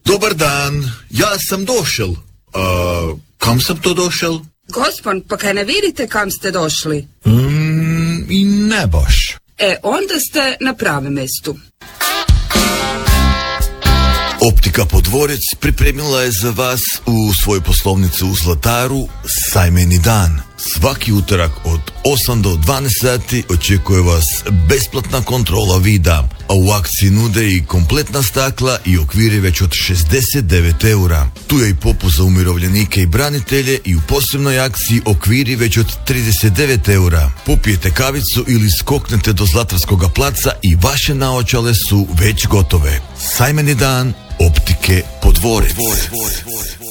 Dobar dan, ja sam došel. Kam sam to došel? Gospon, pa kaj ne vidite kam ste došli? I ne baš. Onda ste na pravem mestu. Optika Podvorec pripremila je za vas u svoju poslovnicu u Zlataru sajmeni dan. Svaki utorak od 8 do 12 sati očekuje vas besplatna kontrola vida, a u akciji nude i kompletna stakla i okviri već od 69 eura. Tu je i popust za umirovljenike i branitelje i u posebnoj akciji okviri već od 39 eura. Popijete kavicu ili skoknete do Zlatarskoga placa i vaše naočale su već gotove. Sajmeni dan Optike Podvorec.